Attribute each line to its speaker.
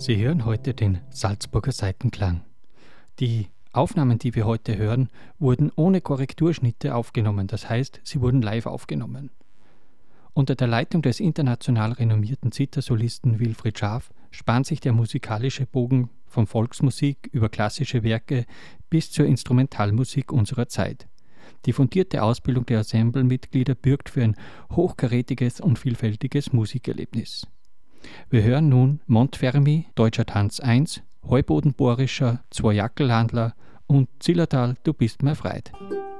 Speaker 1: Sie hören heute den Salzburger Saitenklang. Die Aufnahmen, die wir heute hören, wurden ohne Korrekturschnitte aufgenommen, das heißt, sie wurden live aufgenommen. Unter der Leitung des international renommierten Zithersolisten Wilfried Schaaf spannt sich der musikalische Bogen von Volksmusik über klassische Werke bis zur Instrumentalmusik unserer Zeit. Die fundierte Ausbildung der Ensemblemitglieder bürgt für ein hochkarätiges und vielfältiges Musikerlebnis. Wir hören nun Montfermi, Deutscher Tanz 1, Heubodenbohrischer, Zwei Jackelhandler und Zillertal, du bist mir Freud.